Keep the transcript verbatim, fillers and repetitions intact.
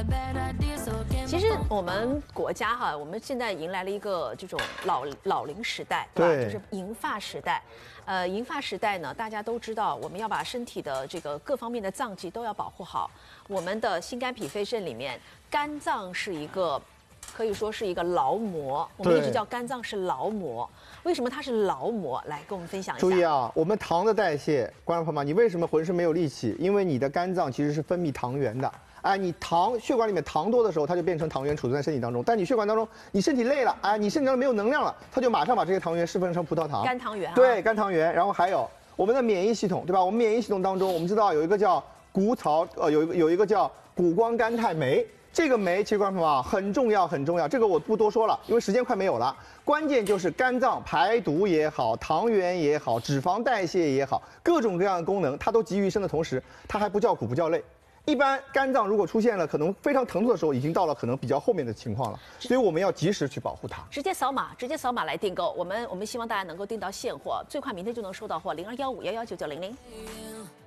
其实我们国家哈，我们现在迎来了一个这种老老龄时代，对吧？就是银发时代。呃，银发时代呢，大家都知道，我们要把身体的这个各方面的脏器都要保护好。我们的心肝脾肺肾里面，肝脏是一个。可以说是一个劳模，我们一直叫肝脏是劳模。为什么它是劳模？来跟我们分享一下。 注意啊，我们糖的代谢，观众朋友们，你为什么浑身没有力气？因为你的肝脏其实是分泌糖原的。哎，你糖血管里面糖多的时候，它就变成糖原储存在身体当中。但你血管当中，你身体累了，哎，你身体当中没有能量了，它就马上把这些糖原释放成葡萄糖。 肝糖原、啊。 对，肝糖原。然后还有我们的免疫系统，对吧？我们免疫系统当中，我们知道有一个叫谷草，呃，有一个有一个叫谷胱甘肽酶。这个酶其实观众朋友啊很重要很重要，这个我不多说了，因为时间快没有了。关键就是肝脏排毒也好，糖原也好，脂肪代谢也好，各种各样的功能它都集于一身的同时，它还不叫苦不叫累。一般肝脏如果出现了可能非常疼痛的时候，已经到了可能比较后面的情况了，所以我们要及时去保护它。 直接扫码，直接扫码来订购。我们我们希望大家能够订到现货，最快明天就能收到货，零二幺五幺幺九九零零。